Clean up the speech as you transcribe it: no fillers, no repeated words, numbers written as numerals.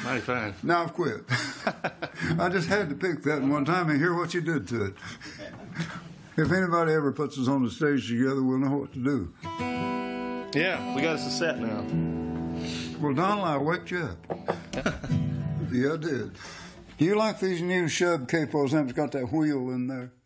Mighty fine. Now I've quit. I just had to pick that one time and hear what you did to it. If anybody ever puts us on the stage together, we'll know what to do. Yeah, we got us a set now. Well, Donald, I waked you up. Yeah, I did. Do you like these new Shub capos amps? Got that wheel in there.